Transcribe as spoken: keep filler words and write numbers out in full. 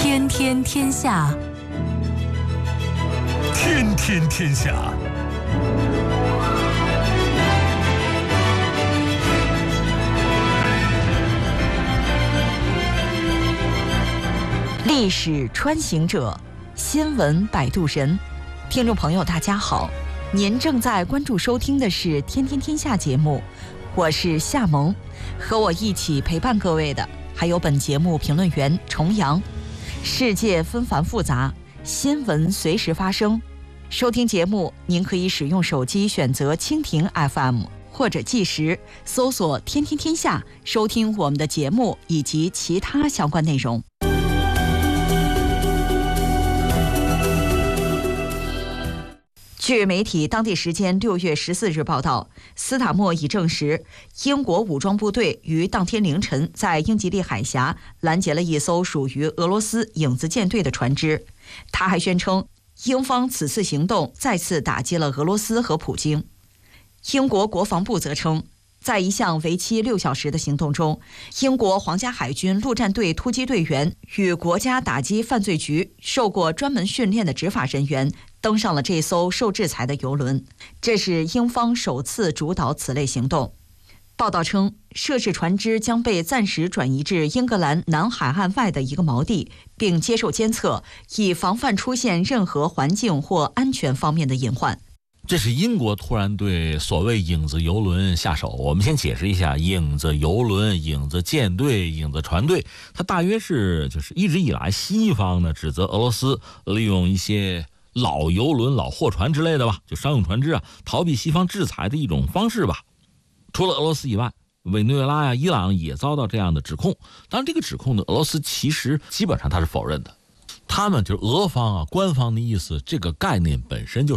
天天天下， 天天天下。 历史穿行者，新闻摆渡人。听众朋友大家好，您正在关注收听的是天天天下节目，我是夏萌，和我一起陪伴各位的还有本节目评论员重阳。世界纷繁复杂，新闻随时发生，收听节目您可以使用手机选择蜻蜓 F M 或者计时搜索天天天下，收听我们的节目以及其他相关内容。据媒体当地时间六月十四日报道，斯塔默已证实，英国武装部队于当天凌晨在英吉利海峡拦截了一艘属于俄罗斯影子舰队的船只。他还宣称，英方此次行动再次打击了俄罗斯和普京。英国国防部则称，在一项为期六小时的行动中，英国皇家海军陆战队突击队员与国家打击犯罪局受过专门训练的执法人员登上了这艘受制裁的邮轮，这是英方首次主导此类行动。报道称，涉事船只将被暂时转移至英格兰南海岸外的一个锚地，并接受监测，以防范出现任何环境或安全方面的隐患。 这是英国突然对所谓影子游轮下手。我们先解释一下，影子游轮、影子舰队、影子船队，它大约是就是一直以来西方呢指责俄罗斯利用一些老游轮、老货船之类的吧，就商用船只啊，逃避西方制裁的一种方式吧。除了俄罗斯以外，委内瑞拉呀、伊朗也遭到这样的指控。当然，这个指控呢，俄罗斯其实基本上他是否认的。他们就是俄方啊，官方的意思，这个概念本身就